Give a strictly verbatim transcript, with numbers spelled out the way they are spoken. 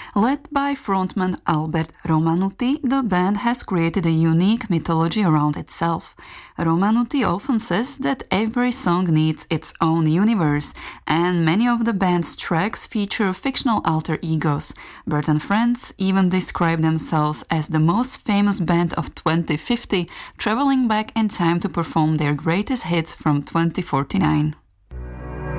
Led by frontman Albert Romanutti, the band has created a unique mythology around itself. Romanutti often says that every song needs its own universe, and many of the band's tracks feature fictional alter egos. Bert and Friends even describe themselves as the most famous band of twenty fifty, traveling back in time to perform their greatest hits from twenty forty-nine.